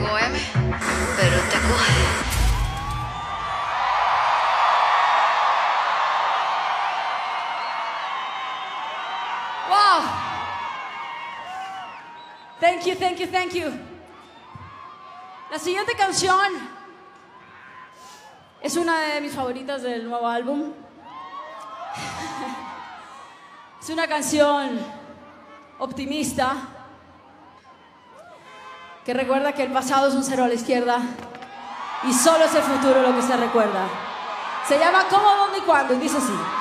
con M, pero te coge. Wow. Thank you, thank you, thank you. La siguiente canción es una de mis favoritas del nuevo álbum. Es una canción optimista que recuerda que el pasado es un cero a la izquierda y solo es el futuro lo que se recuerda. Se llama ¿Cómo, dónde y cuándo? Y dice así.